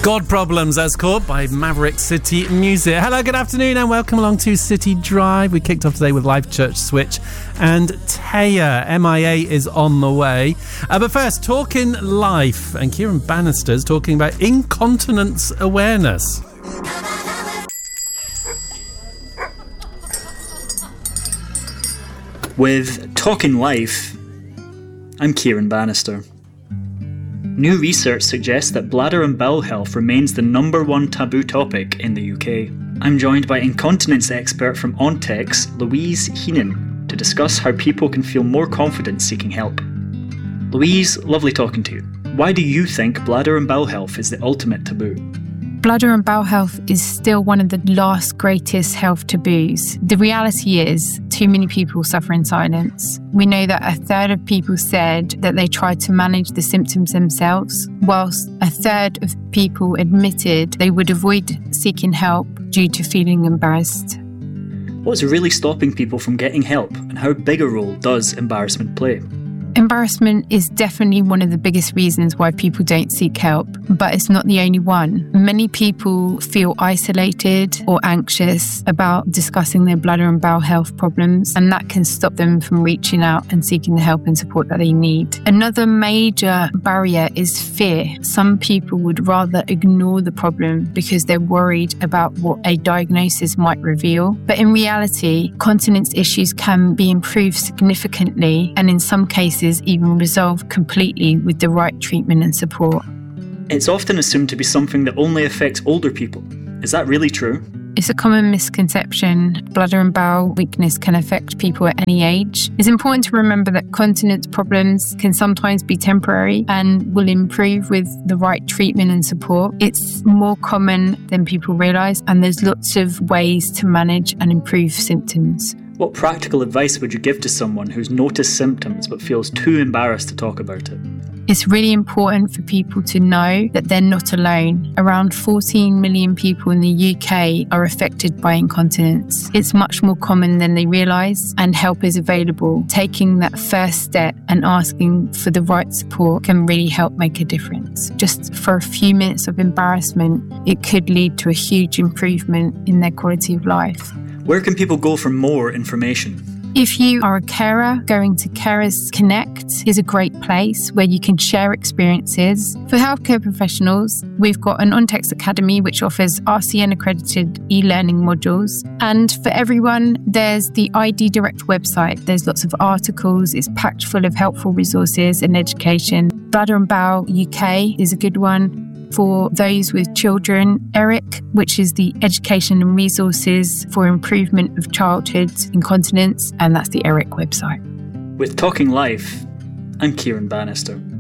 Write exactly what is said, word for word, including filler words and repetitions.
God Problems as caught by Maverick City Music. Hello, good afternoon and welcome along to City Drive. We kicked off today with Life Church Switch and Taya. M I A is on the way. Uh, but first, Talking Life, and Kieran Bannister's talking about incontinence awareness. With Talking Life, I'm Kieran Bannister. New research suggests that bladder and bowel health remains the number one taboo topic in the U K. I'm joined by incontinence expert from Ontex, Louise Heenan, to discuss how people can feel more confident seeking help. Louise, lovely talking to you. Why do you think bladder and bowel health is the ultimate taboo? Bladder and bowel health is still one of the last greatest health taboos. The reality is, too many people suffer in silence. We know that a third of people said that they tried to manage the symptoms themselves, whilst a third of people admitted they would avoid seeking help due to feeling embarrassed. What's really stopping people from getting help, and how big a role does embarrassment play? Embarrassment is definitely one of the biggest reasons why people don't seek help, but it's not the only one. Many people feel isolated or anxious about discussing their bladder and bowel health problems, and that can stop them from reaching out and seeking the help and support that they need. Another major barrier is fear. Some people would rather ignore the problem because they're worried about what a diagnosis might reveal. But in reality, continence issues can be improved significantly, and in some cases, even resolved completely with the right treatment and support. It's often assumed to be something that only affects older people. Is that really true? It's a common misconception. Bladder and bowel weakness can affect people at any age. It's important to remember that continence problems can sometimes be temporary and will improve with the right treatment and support. It's more common than people realise, and there's lots of ways to manage and improve symptoms. What practical advice would you give to someone who's noticed symptoms but feels too embarrassed to talk about it? It's really important for people to know that they're not alone. Around fourteen million people in the U K are affected by incontinence. It's much more common than they realise, and help is available. Taking that first step and asking for the right support can really help make a difference. Just for a few minutes of embarrassment, it could lead to a huge improvement in their quality of life. Where can people go for more information? If you are a carer, going to Carers Connect is a great place where you can share experiences. For healthcare professionals, we've got an Ontex Academy which offers R C N accredited e-learning modules. And for everyone, there's the I D Direct website. There's lots of articles, it's packed full of helpful resources and education. Bladder and Bowel U K is a good one. For those with children, ERIC, which is the Education and Resources for Improvement of Childhood Incontinence, and that's the ERIC website. With Talking Life, I'm Kieran Bannister.